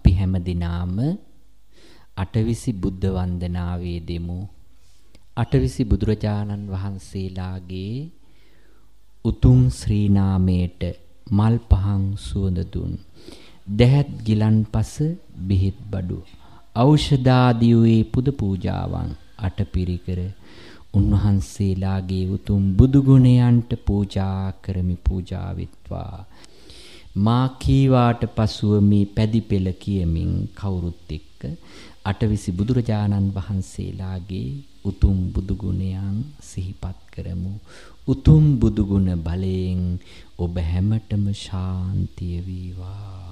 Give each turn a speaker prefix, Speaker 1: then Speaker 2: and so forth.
Speaker 1: අපි හැම දිනාම අටවිසි බුද්ධ වන්දනාවේ දෙමු. අටවිසි බුදුරජාණන් වහන්සේලාගේ උතුම් ශ්‍රී නාමයට මල් පහන් සුවඳ දුන් දැහැත් ගිලන්පස බෙහෙත් බඩු ඖෂධාදී වූ පුද පූජාවන් අටපිරිකර උන්වහන්සේලාගේ උතුම් බුදු ගුණයන්ට පූජා කරමි. පූජා වෙත්වා. මා කීවාට පසුව මේ පැදි පෙළ කියමින් කවුරුත් එක්ක අටවිසි බුදුරජාණන් වහන්සේලාගේ උතුම් බුදු ගුණයන් සිහිපත් කරමු. උතුම් බුදු ගුණ බලයෙන් ඔබ හැමතෙම ශාන්තිය වේවා.